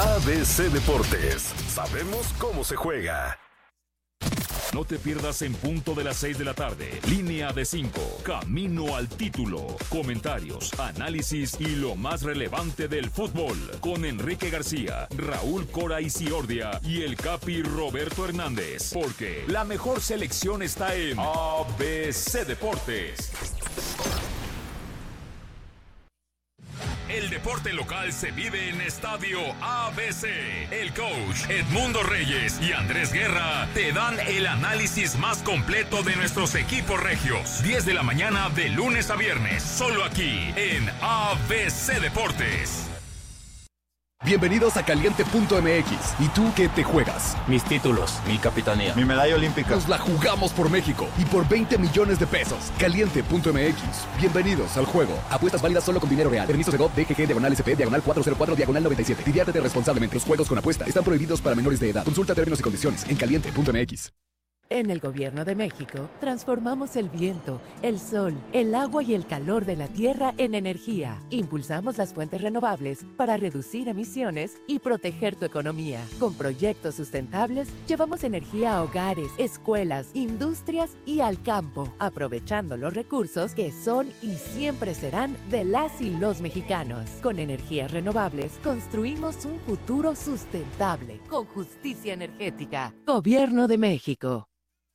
ABC Deportes. Sabemos cómo se juega. No te pierdas en punto de las 6 de la tarde. Línea de 5. Camino al título. Comentarios, análisis y lo más relevante del fútbol. Con Enrique García, Raúl Cora Isiordia y el Capi Roberto Hernández. Porque la mejor selección está en ABC Deportes. El deporte local se vive en Estadio ABC. El coach Edmundo Reyes y Andrés Guerra te dan el análisis más completo de nuestros equipos regios. 10 de la mañana de lunes a viernes, solo aquí en ABC Deportes. Bienvenidos a Caliente.mx. ¿Y tú qué te juegas? Mis títulos, mi capitanía, mi medalla olímpica. Nos la jugamos por México y por 20 millones de pesos. Caliente.mx. Bienvenidos al juego. Apuestas válidas solo con dinero real. Permiso Segov, DGG, /SP, /404, /97. Diviértete responsablemente. Los juegos con apuesta están prohibidos para menores de edad. Consulta términos y condiciones en Caliente.mx. En el Gobierno de México, transformamos el viento, el sol, el agua y el calor de la tierra en energía. Impulsamos las fuentes renovables para reducir emisiones y proteger tu economía. Con proyectos sustentables, llevamos energía a hogares, escuelas, industrias y al campo, aprovechando los recursos que son y siempre serán de las y los mexicanos. Con energías renovables, construimos un futuro sustentable, con justicia energética. Gobierno de México.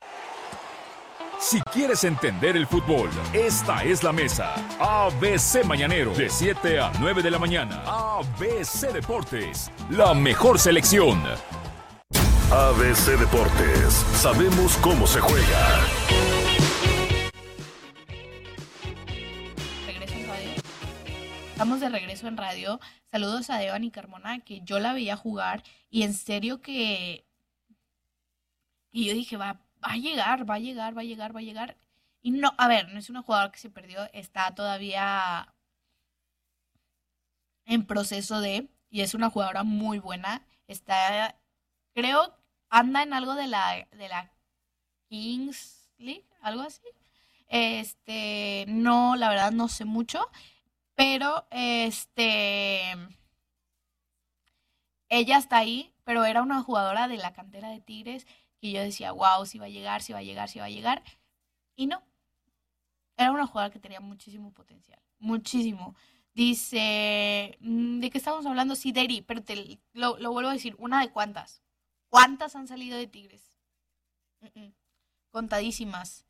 Si quieres entender el fútbol, esta es la mesa. ABC Mañanero, de 7 a 9 de la mañana. ABC Deportes, la mejor selección. ABC Deportes. Sabemos cómo se juega. Regreso en radio. Estamos de regreso en radio. Saludos a Devani Carmona, que yo la veía jugar y en serio que... Y yo dije, va a llegar. Y no, a ver, no es una jugadora que se perdió, está todavía en proceso y es una jugadora muy buena. Está, creo, anda en algo de la Kings League, algo así. No, la verdad no sé mucho, pero ella está ahí, pero era una jugadora de la cantera de Tigres. Y yo decía, wow, si va a llegar. Y no. Era una jugadora que tenía muchísimo potencial. Muchísimo. Dice, ¿de qué estamos hablando? Sí, Deri, pero lo vuelvo a decir, ¿una de cuántas? ¿Cuántas han salido de Tigres? Contadísimas.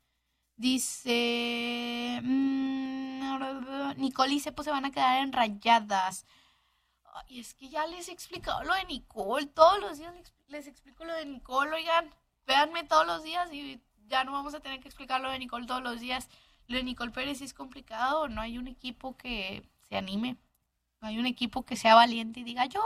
Dice, Nicole y Cepo se van a quedar en Rayadas. Y es que ya les he explicado lo de Nicole. Todos los días les explico lo de Nicole. Oigan, véanme todos los días y ya no vamos a tener que explicar lo de Nicole todos los días. Lo de Nicole Pérez es complicado. No hay un equipo que se anime. No hay un equipo que sea valiente y diga yo.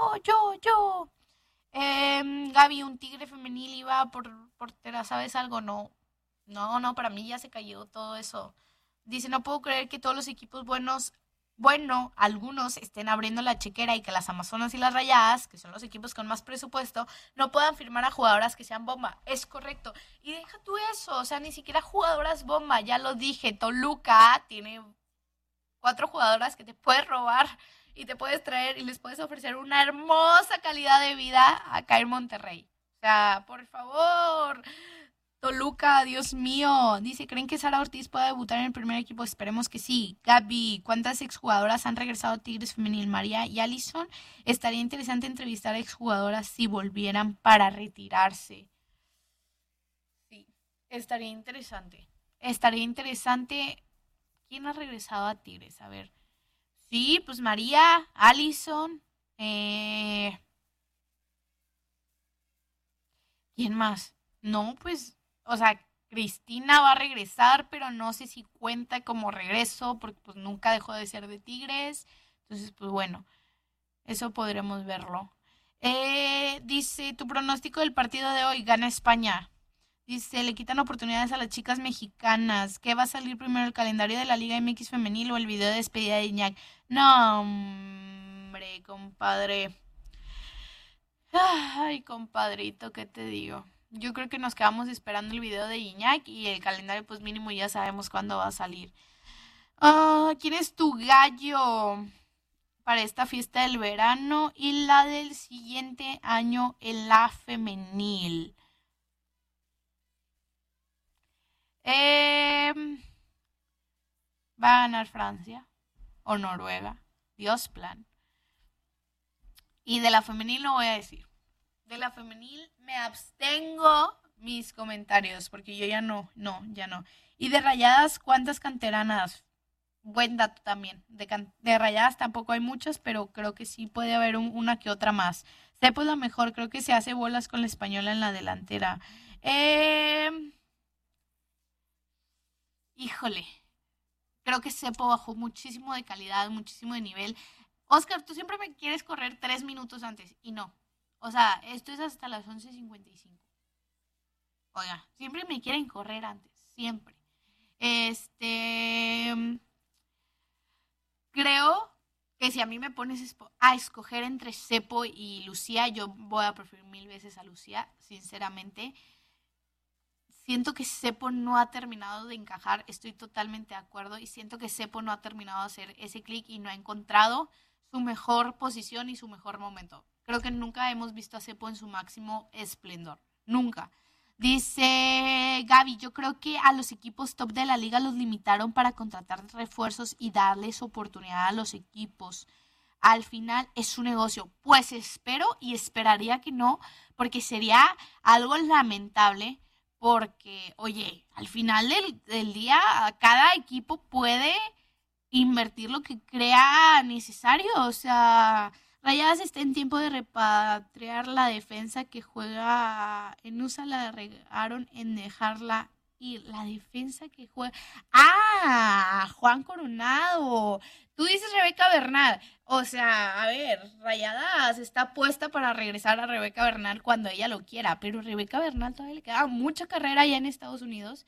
Gaby, un Tigre femenil iba por portera, ¿sabes algo? No, para mí ya se cayó todo eso. Dice, no puedo creer que todos los equipos buenos... Bueno, algunos estén abriendo la chequera y que las Amazonas y las Rayadas, que son los equipos con más presupuesto, no puedan firmar a jugadoras que sean bomba. Es correcto. Y deja tú eso, o sea, ni siquiera jugadoras bomba. Ya lo dije, Toluca tiene 4 jugadoras que te puedes robar y te puedes traer y les puedes ofrecer una hermosa calidad de vida acá en Monterrey. O sea, por favor... Toluca, Dios mío. Dice, ¿creen que Sara Ortiz pueda debutar en el primer equipo? Esperemos que sí. Gaby, ¿cuántas exjugadoras han regresado a Tigres Femenil? María y Allison. Estaría interesante entrevistar a exjugadoras si volvieran para retirarse. Sí, estaría interesante. ¿Quién ha regresado a Tigres? A ver. Sí, pues María, Allison. ¿Quién más? No, pues... O sea, Cristina va a regresar, pero no sé si cuenta como regreso, porque pues nunca dejó de ser de Tigres. Entonces, pues bueno, eso podremos verlo. Dice, tu pronóstico del partido de hoy, gana España. Dice, le quitan oportunidades a las chicas mexicanas. ¿Qué va a salir primero, el calendario de la Liga MX femenil o el video de despedida de Iñak? No, hombre, compadre. Ay, compadrito, ¿qué te digo? Yo creo que nos quedamos esperando el video de Iñak y el calendario, pues mínimo ya sabemos cuándo va a salir. ¿Quién es tu gallo? para esta fiesta del verano y la del siguiente año en la femenil. Va a ganar Francia o Noruega. Dios plan. Y de la femenil no voy a decir. De la femenil me abstengo mis comentarios porque yo ya no. Y de Rayadas, ¿cuántas canteranas? Buen dato también. De Rayadas tampoco hay muchas, pero creo que sí puede haber una que otra más. Cepo es la mejor, creo que se hace bolas con la Española en la delantera. Híjole, creo que Cepo bajó muchísimo de calidad, muchísimo de nivel. Oscar, tú siempre me quieres correr 3 minutos antes y no. O sea, esto es hasta las 11:55. Oiga, siempre me quieren correr antes, siempre. Creo que si a mí me pones a escoger entre Cepo y Lucía, yo voy a preferir 1000 veces a Lucía, sinceramente. Siento que Cepo no ha terminado de encajar, estoy totalmente de acuerdo, y siento que Cepo no ha terminado de hacer ese clic y no ha encontrado su mejor posición y su mejor momento. Creo que nunca hemos visto a Cepo en su máximo esplendor, nunca. Dice Gaby, yo creo que a los equipos top de la liga los limitaron para contratar refuerzos y darles oportunidad a los equipos. Al final es su negocio. Pues espero y esperaría que no, porque sería algo lamentable. Porque, oye, al final del día, cada equipo puede invertir lo que crea necesario. O sea, Rayadas está en tiempo de repatriar la defensa que juega en USA. La regaron en dejarla ir. La defensa que juega... ¡Ah! Juan Coronado. Tú dices Rebeca Bernal. O sea, a ver, Rayadas está puesta para regresar a Rebeca Bernal cuando ella lo quiera, pero Rebeca Bernal todavía le queda mucha carrera allá en Estados Unidos.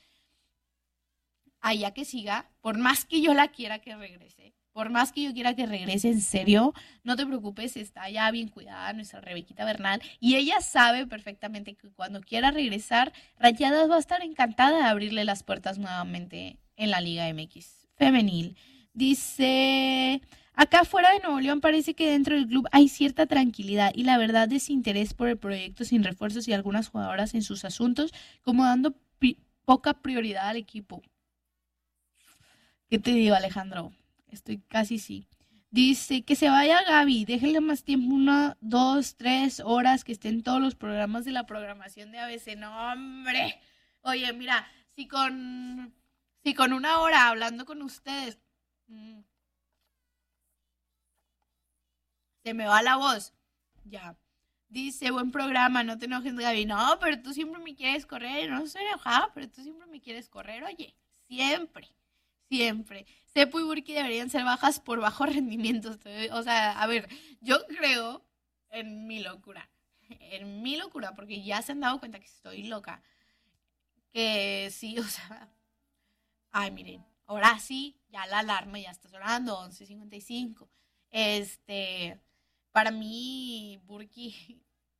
Allá que siga, por más que yo la quiera que regrese, por más que yo quiera que regrese, en serio, no te preocupes, está ya bien cuidada nuestra Rebequita Bernal, y ella sabe perfectamente que cuando quiera regresar, Rayadas va a estar encantada de abrirle las puertas nuevamente en la Liga MX femenil. Dice... Acá fuera de Nuevo León parece que dentro del club hay cierta tranquilidad y la verdad desinterés por el proyecto sin refuerzos y algunas jugadoras en sus asuntos, como dando poca prioridad al equipo. ¿Qué te digo, Alejandro? Estoy casi sí. Dice que se vaya Gaby, déjenle más tiempo, 1, 2, 3 horas, que estén todos los programas de la programación de ABC. No, hombre. Oye, mira, si con 1 hora hablando con ustedes... se me va la voz. Ya. Dice, buen programa, no te enojes, Gaby. No, pero tú siempre me quieres correr. No soy enojada, pero tú siempre me quieres correr. Oye, siempre. Cepo y Burki deberían ser bajas por bajo rendimiento. O sea, a ver, yo creo en mi locura, porque ya se han dado cuenta que estoy loca. Que sí, o sea... Ay, miren, ahora sí, ya la alarma ya está sonando, 11:55. Para mí, Burki,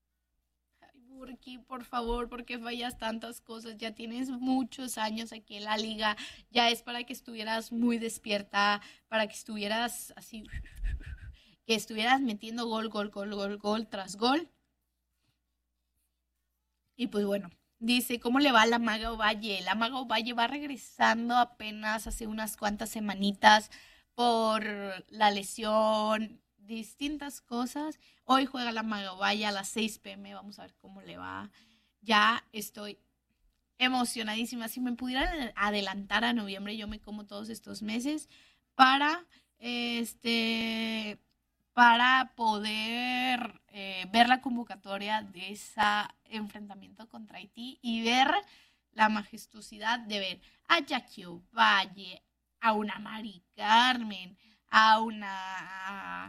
por favor, ¿por qué fallas tantas cosas? Ya tienes muchos años aquí en la liga, ya es para que estuvieras muy despierta, para que estuvieras así, que estuvieras metiendo gol tras gol. Y pues bueno, dice, ¿cómo le va a la Maga Ovalle? La Maga Ovalle va regresando apenas hace unas cuantas semanitas por la lesión, distintas cosas. Hoy juega la Maga Ovalle a las 6 p.m. Vamos a ver cómo le va. Ya estoy emocionadísima. Si me pudieran adelantar a noviembre, yo me como todos estos meses para poder ver la convocatoria de ese enfrentamiento contra Haití y ver la majestuosidad de ver a Jackie Ovalle, a una Mari Carmen, a una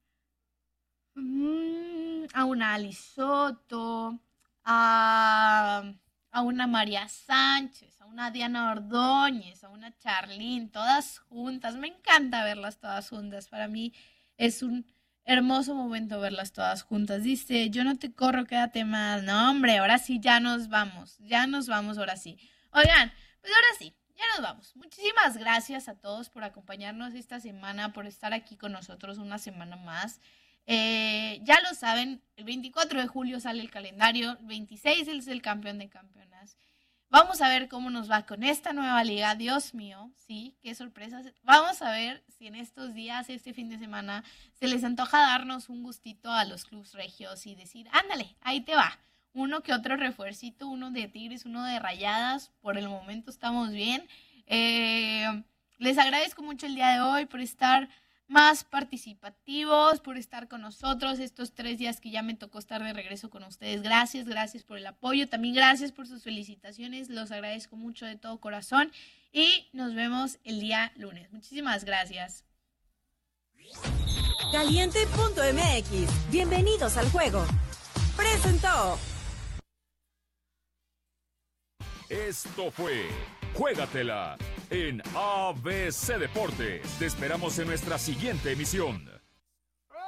Ali Soto, a una María Sánchez, a una Diana Ordóñez, a una Charlín, todas juntas. Me encanta verlas todas juntas. Para mí es un hermoso momento verlas todas juntas. Dice, yo no te corro, quédate más. No, hombre, ahora sí ya nos vamos ahora sí. Oigan, pues ahora sí, ya nos vamos. Muchísimas gracias a todos por acompañarnos esta semana, por estar aquí con nosotros una semana más. Ya lo saben, el 24 de julio sale el calendario, el 26 es el campeón de campeonas. Vamos a ver cómo nos va con esta nueva liga. Dios mío, sí, qué sorpresas. Vamos a ver si en estos días, este fin de semana, se les antoja darnos un gustito a los clubes regios y decir, ándale, ahí te va. Uno que otro refuercito, uno de Tigres, uno de Rayadas. Por el momento estamos bien. Les agradezco mucho el día de hoy por estar más participativos, por estar con nosotros estos 3 días que ya me tocó estar de regreso con ustedes. Gracias por el apoyo, también gracias por sus felicitaciones, los agradezco mucho de todo corazón y nos vemos el día lunes. Muchísimas gracias. Caliente.mx, bienvenidos al juego. Presentó. Esto fue Juégatela en ABC Deportes. Te esperamos en nuestra siguiente emisión.